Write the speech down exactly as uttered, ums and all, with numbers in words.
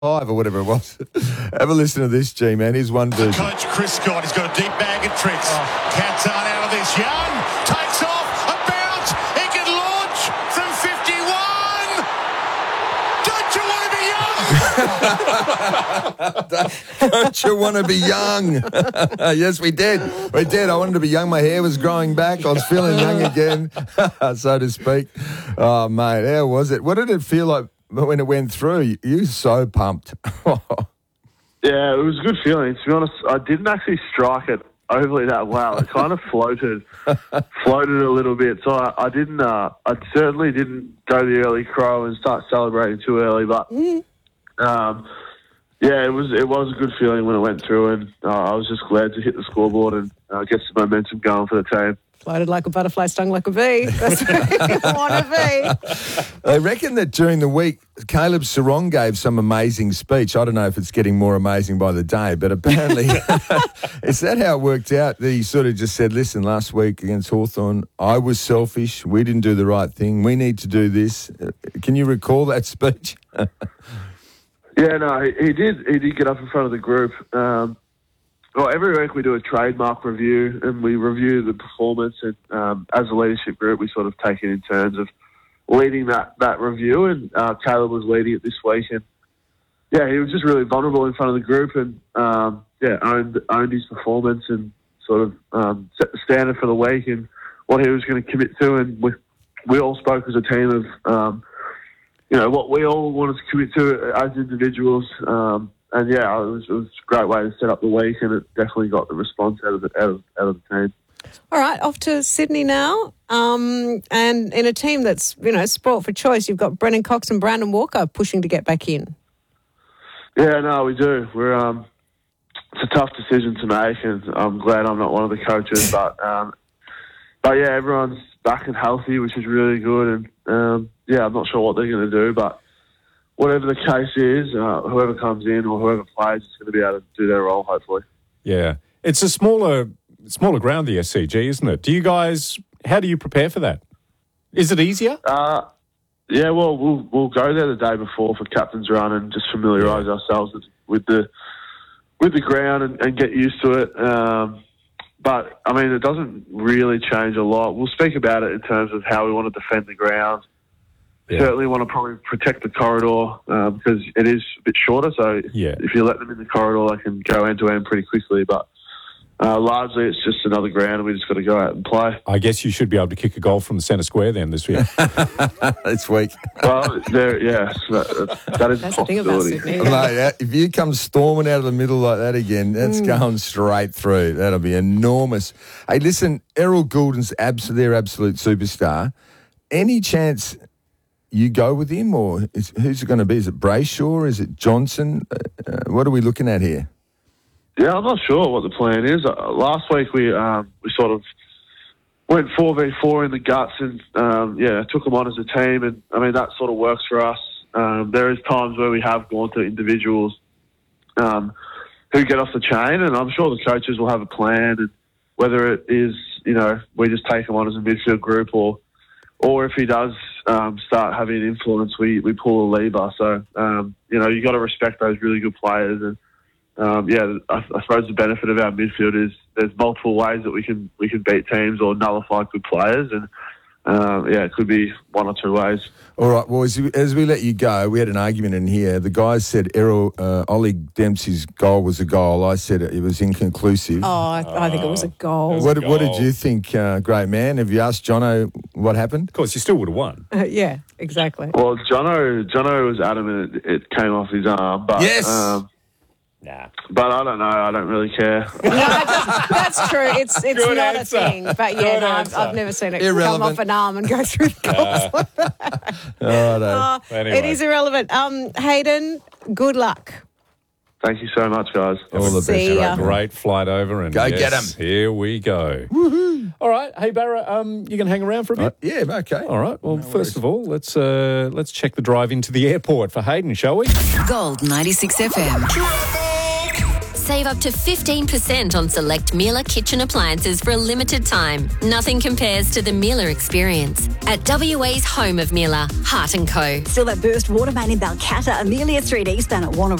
Five or whatever it was. Have a listen to this, G-Man. Here's one version. Coach Chris Scott, he's got a deep bag of tricks. Oh. Canton out of this. Young takes off, a bounce. He can launch from fifty-one. Don't you want to be young? Don't you want to be young? Yes, we did. We did. I wanted to be young. My hair was growing back. I was feeling young again, so to speak. Oh, mate, how was it? What did it feel like when it went through? You were so pumped. Yeah, it was a good feeling. To be honest, I didn't actually strike it overly that well. It kind of floated, floated a little bit. So I, I didn't. Uh, I certainly didn't go the early crow and start celebrating too early. But um, yeah, it was it was a good feeling when it went through, and uh, I was just glad to hit the scoreboard and uh, get some momentum going for the team. Floated like a butterfly, stung like a bee. That's where you want to be. They reckon that during the week, Caleb Sarong gave some amazing speech. I don't know if it's getting more amazing by the day, but apparently, is that how it worked out? That he sort of just said, listen, last week against Hawthorn, I was selfish. We didn't do the right thing. We need to do this. Can you recall that speech? Yeah, no, he, he did. He did get up in front of the group. Um, Well, every week we do a trademark review and we review the performance. And um, as a leadership group, we sort of take it in terms of leading that, that review. And uh, Caleb was leading it this week. And, yeah, he was just really vulnerable in front of the group and, um, yeah, owned, owned his performance and sort of um, set the standard for the week and what he was going to commit to. And we, we all spoke as a team of, um, you know, what we all wanted to commit to as individuals. Um And, yeah, it was, it was a great way to set up the week, and it definitely got the response out of the, out of, out of the team. All right, off to Sydney now. Um, and in a team that's, you know, sport for choice, you've got Brennan Cox and Brandon Walker pushing to get back in. Yeah, no, we do. We're um, it's a tough decision to make, and I'm glad I'm not one of the coaches. But, um, but yeah, everyone's back and healthy, which is really good. And, um, yeah, I'm not sure what they're going to do, but whatever the case is, uh, whoever comes in or whoever plays is going to be able to do their role, hopefully. Yeah. It's a smaller smaller ground, the S C G, isn't it? Do you guys, how do you prepare for that? Is it easier? Uh, yeah, well, we'll we'll go there the day before for captain's run and just familiarise yeah. ourselves with the with the ground and, and get used to it. Um, but, I mean, it doesn't really change a lot. We'll speak about it in terms of how we want to defend the ground. Yeah. Certainly want to probably protect the corridor uh, because it is a bit shorter. So yeah. if you let them in the corridor, they can go end to end pretty quickly. But uh, largely, it's just another ground, and we just got to go out and play. I guess you should be able to kick a goal from the centre square then this week. This week. Well, there, yes, that, that is that's a possibility. The thing about Sydney. Mate, if you come storming out of the middle like that again, that's mm. going straight through. That'll be enormous. Hey, listen, Errol Goulden's abs- their absolute superstar. Any chance you go with him, or is, who's it going to be? Is it Brayshaw? Is it Johnson? Uh, what are we looking at here? Yeah, I'm not sure what the plan is. Uh, last week we um, we sort of went four v four in the guts and, um, yeah, took them on as a team. And, I mean, that sort of works for us. Um, there is times where we have gone to individuals um, who get off the chain, and I'm sure the coaches will have a plan. And whether it is, you know, we just take them on as a midfield group or or if he does um, start having an influence, we, we pull a lever. So, um, you know, you got to respect those really good players. And, um, yeah, I, I suppose the benefit of our midfield is there's multiple ways that we can we can beat teams or nullify good players. And, um, yeah, it could be one or two ways. All right, well, as we, as we let you go, we had an argument in here. The guys said Errol, uh, Ollie Dempsey's goal was a goal. I said it was inconclusive. Oh, I, I think it was a goal. Was what, a goal. what did you think, uh, great man? Have you asked Jono what happened? Of course, you still would have won. Uh, yeah, exactly. Well, Jono, Jono was adamant it, it came off his arm. But, yes. Um, Nah. But I don't know. I don't really care. No, that's, that's true. It's it's Good not answer. a thing. But yeah, Good no, I've, answer. I've never seen it Irrelevant. come off an arm and go through the goals like that. Oh, no. Uh, Anyway. It is irrelevant. Um, Hayden, good luck. Thank you so much, guys. All the best. See ya. Great flight over. And Go yes, get 'em. Here we go. Woohoo. All right. Hey, Barra, um, you can hang around for a bit? Uh, yeah, okay. All right. Well, first of all, let's uh, let's check the drive into the airport for Hayden, shall we? Gold ninety-six F M. Save up to fifteen percent on select Miele kitchen appliances for a limited time. Nothing compares to the Miele experience. At W A's home of Miele, Hart and Co. Still that burst water main in Balcatta, Amelia Street eastbound at Warner